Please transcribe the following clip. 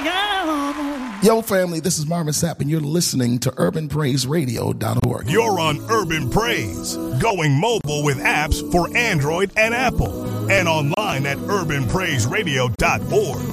Yo, family, this is Marvin Sapp, and you're listening to UrbanPraiseRadio.org. You're on Urban Praise, going mobile with apps for Android and Apple, and online at UrbanPraiseRadio.org.